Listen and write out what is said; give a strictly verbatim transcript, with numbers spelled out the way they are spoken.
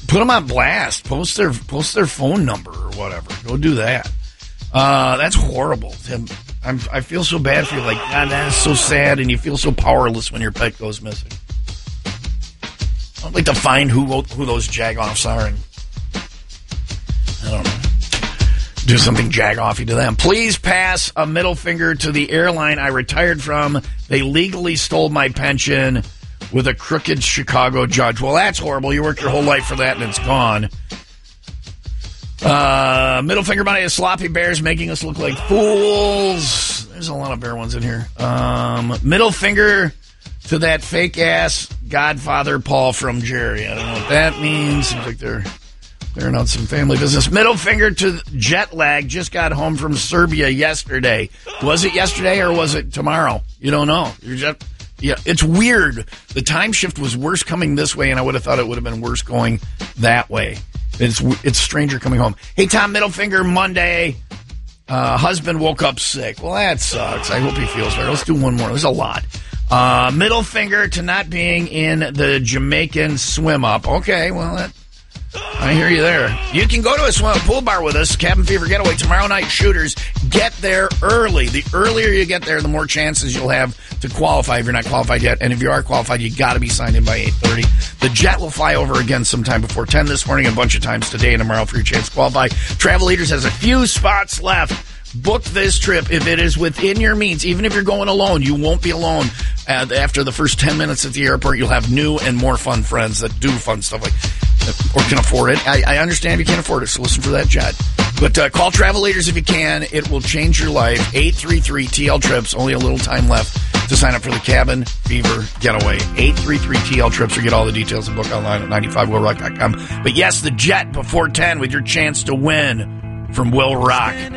Put them on blast. Post their post their phone number or whatever. Go do that. Uh, that's horrible, Tim. I'm, I feel so bad for you. Like, God, that is so sad, and you feel so powerless when your pet goes missing. I'd like to find who who those jagoffs are, and I don't know, do something jagoffy to them. Please pass a middle finger to the airline I retired from. They legally stole my pension with a crooked Chicago judge. Well, that's horrible. You worked your whole life for that, and it's gone. Uh, middle finger money to sloppy bears making us look like fools. There's a lot of bear ones in here. Um, middle finger to that fake-ass Godfather Paul from Jerry. I don't know what that means. Seems like they're clearing out some family business. Middle finger to jet lag. Just got home from Serbia yesterday. Was it yesterday or was it tomorrow? You don't know. You're just... Yeah, it's weird. The time shift was worse coming this way, and I would have thought it would have been worse going that way. It's it's stranger coming home. Hey, Tom, middle finger Monday. Uh, husband woke up sick. Well, that sucks. I hope he feels better. Let's do one more. There's a lot. Uh, middle finger to not being in the Jamaican swim up. Okay, well, that, I hear you there. You can go to a swim pool bar with us, Cabin Fever Getaway, tomorrow night, Shooters. Get there early. The earlier you get there, the more chances you'll have to qualify if you're not qualified yet. And if you are qualified, you got to be signed in by eight thirty. The jet will fly over again sometime before ten this morning, a bunch of times today and tomorrow for your chance to qualify. Travel Leaders has a few spots left. Book this trip if it is within your means. Even if you're going alone, you won't be alone. Uh, after the first ten minutes at the airport, you'll have new and more fun friends that do fun stuff like or can afford it. I, I understand if you can't afford it, so listen for that jet. But uh, call Travel Leaders if you can. It will change your life. eight three three T L Trips. Only a little time left to sign up for the Cabin Fever Getaway. eight three three T L Trips, or get all the details and book online at ninety-five will rock dot com. But yes, the jet before ten with your chance to win from Will Rock.